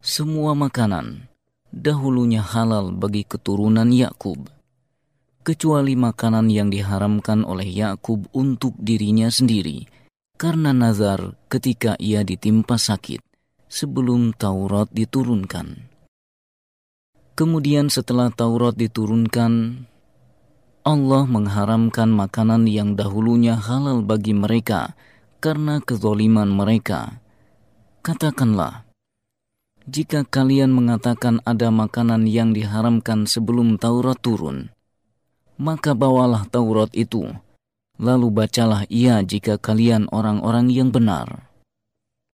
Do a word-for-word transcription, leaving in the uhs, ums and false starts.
semua makanan dahulunya halal bagi keturunan Yakub, kecuali makanan yang diharamkan oleh Yakub untuk dirinya sendiri karena nazar ketika ia ditimpa sakit sebelum Taurat diturunkan. Kemudian setelah Taurat diturunkan, Allah mengharamkan makanan yang dahulunya halal bagi mereka karena kezaliman mereka. Katakanlah, jika kalian mengatakan ada makanan yang diharamkan sebelum Taurat turun, maka bawalah Taurat itu, lalu bacalah ia jika kalian orang-orang yang benar.